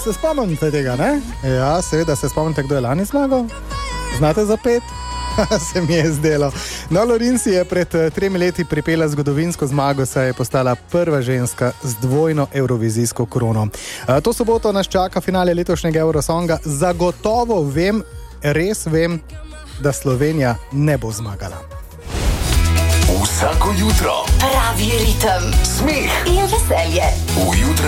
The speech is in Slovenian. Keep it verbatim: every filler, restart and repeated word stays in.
se spomnite tega, ne? Ja, seveda se spomnite, kdo je lani zmagal. Znate za pet? Se mi je zdelo. No, Lorin si je pred tremi leti pripela zgodovinsko zmago, saj je postala prva ženska z dvojno evrovizijsko krono. To soboto nas čaka finale letošnjega Eurosonga. Zagotovo vem, res vem, da Slovenija ne bo zmagala. Vsako jutro pravi ritem, smeh in veselje. v jutro.